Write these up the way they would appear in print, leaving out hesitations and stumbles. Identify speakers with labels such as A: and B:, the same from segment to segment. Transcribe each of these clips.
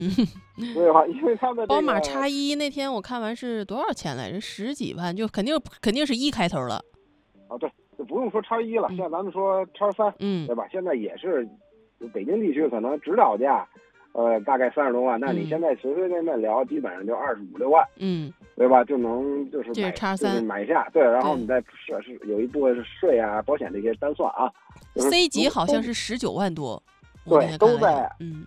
A: 对吧？因为它的这
B: 宝马
A: 个
B: X1那天我看完是多少钱来着？十几万，就肯定是1开头了。
A: 对，就不用说X1了，像咱们说X3，对吧？现在也是北京地区可能指导价，大概30多万，那你现在随随便便聊，基本上就25、26万，对吧？就能就是
B: 这是X3，
A: 买下，对，然后你再是有一部分是税啊、保险这些单算啊。
B: C 级好像是19万多，
A: 对，都在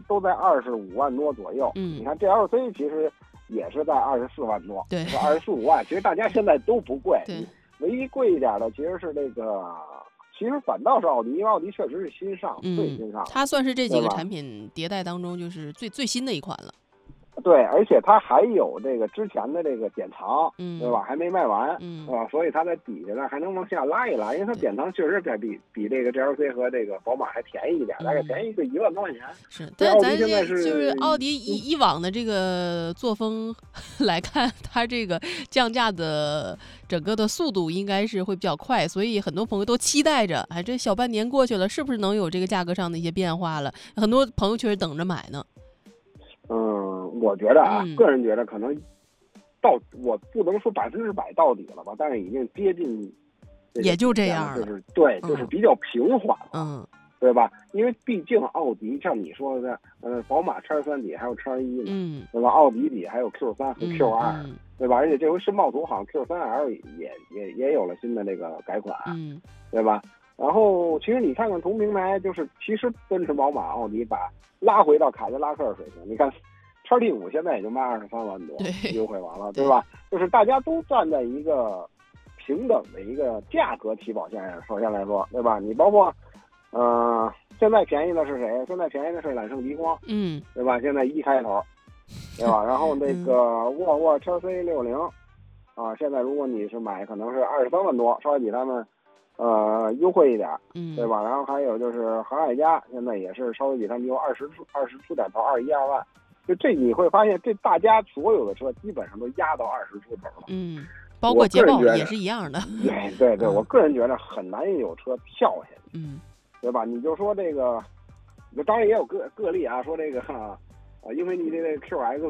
B: 25
A: 万多左右。你看 GLC 其实也是在24万多，
B: 对
A: ，24、5万，其实大家现在都不贵，唯一贵一点的其实是这个。其实反倒是奥迪，因为奥迪确实是新上，最新上，
B: 它算是这几个产品迭代当中就是最新的一款了。
A: 对，而且它还有这个之前的这个典藏，对吧？还没卖完，所以它在底下呢还能往下拉一拉，因为它典藏确实比这个 GLC 和这个宝马还便宜一点，大概便宜个1万多块钱。
B: 是，但咱就是奥迪以往的这个作风来看，它这个降价的整个的速度应该是会比较快，所以很多朋友都期待着，这小半年过去了，是不是能有这个价格上的一些变化了？很多朋友确实等着买呢。
A: 我觉得个人觉得可能我不能说100%到底了吧，但是已经接近，
B: 也就这样了，
A: 就是比较平缓了，对吧？因为毕竟奥迪像你说的，宝马X3底还有X1呢，对吧？奥迪底还有 Q3 和 Q2，对吧？而且这回申报图好像 Q3L 也有了新的这个改款，对吧？然后其实你看看同平台，就是其实奔驰、宝马、奥迪把拉回到凯迪拉克水平，你看。XT5现在也就卖23万多，优惠完了，对吧？就是大家都站在一个平等的一个价格起跑线上。首先来说，对吧？你包括，现在便宜的是谁？现在便宜的是揽胜极光，对吧？现在1开头，对吧？然后那个沃尔沃 XC60，现在如果你是买，可能是23万多，稍微比他们优惠一点，对吧？然后还有就是航海家，现在也是稍微比他们优20出点头，21、22万。就这你会发现，这大家所有的车基本上都压到20出头了，
B: 包括捷豹也是一样的。
A: 对，我个人觉得很难有车跳下去，对吧？你就说这个，当然也有个例啊，说这个英菲尼迪的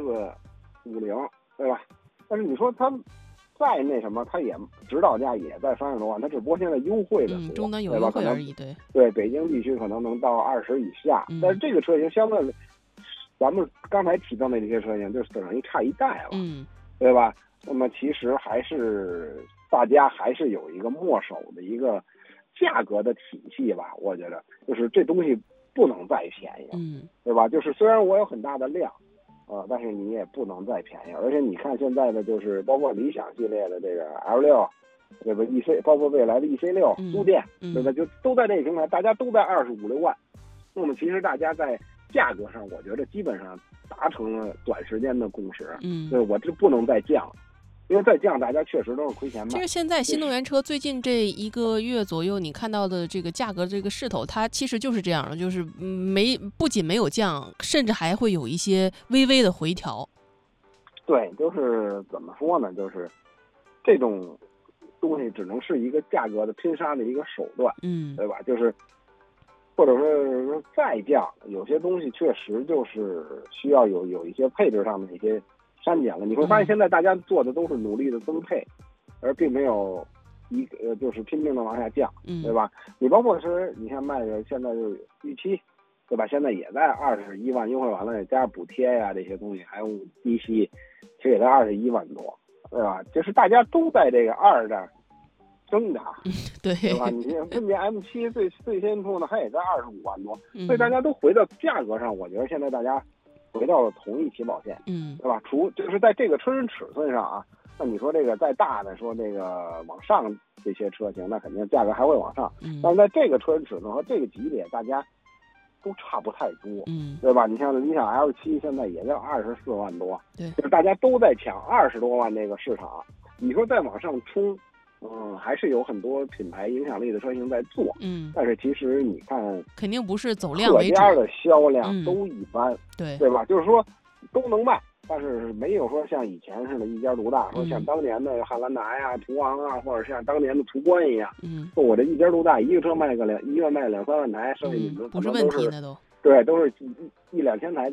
A: QX50，对吧？但是你说它再那什么，它也指导价也在30多万，它只不过现在优惠的多，
B: 终端有优惠而已，
A: 对，北京地区可能能到20以下，但是这个车型相对。咱们刚才提到的这些车型，就是等于差一代了，对吧？那么其实还是大家还是有一个墨守的一个价格的体系吧。我觉得就是这东西不能再便宜，对吧？就是虽然我有很大的量，但是你也不能再便宜。而且你看现在的就是包括理想系列的这个 L6，对吧 ？EC 包括未来的 EC6 租电，对吧？就都在这个平台，大家都在25、26万。那么其实大家在价格上，我觉得基本上达成了短时间的共识。对，我这不能再降，因为再降大家确实都是亏钱卖。
B: 其实现在新能源车最近这1个月左右，你看到的这个价格这个势头，它其实就是这样的，就是不仅没有降，甚至还会有一些微微的回调。
A: 对，就是怎么说呢？就是这种东西只能是一个价格的拼杀的一个手段，对吧？就是。或者说再降，有些东西确实就是需要有一些配置上的一些删减了。你会发现现在大家做的都是努力的增配，而并没有就是拼命的往下降，对吧？你包括是你看卖的现在就是预期，对吧？现在也在21万，优惠完了加上补贴呀这些东西，还有低息，其实也在21万多，对吧？就是大家都在这个2这儿挣扎，对吧？你分别 M7 最先出呢，它也在25万多，所以大家都回到价格上，我觉得现在大家回到了同一起跑线，对吧？就是在这个车身尺寸上啊，那你说这个再大的，说这个往上这些车型，那肯定价格还会往上，但是在这个车身尺寸和这个级别，大家都差不太多，对吧？你像理想 L7 现在也要24万多，就是大家都在抢20多万这个市场，你说再往上冲。还是有很多品牌影响力的车型在做，但是其实你看，
B: 肯定不是走量为主，
A: 各家的销量都一般，
B: 对
A: 吧？就是说都能卖，但是没有说像以前似的一家独大，说像当年的汉兰达呀、途昂啊，或者像当年的途观一样，说我这一家独大，一个车卖个1月卖2、3万台，剩下你们
B: 不是问题的都，
A: 对，都是1、2千台起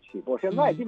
A: 起步。现在基本